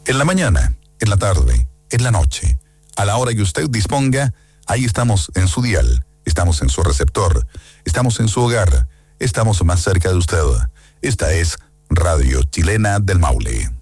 En la mañana, en la tarde, en la noche, a la hora que usted disponga, ahí estamos en su dial, estamos en su receptor, estamos en su hogar, estamos más cerca de usted. Esta es Radio Chilena del Maule.